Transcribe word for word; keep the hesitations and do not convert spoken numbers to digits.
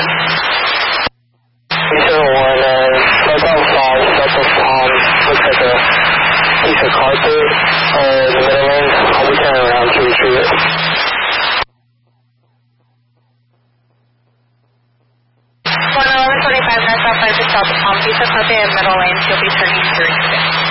zero one, uh, Mobile five, Southwest Palm, looks like a piece of carpet, uh, in the middle lane. I'll be turning around to retrieve it. one eleven twenty-five, North Southwest South Palm, piece of carpet in middle lane, you'll be turning to retrieve it.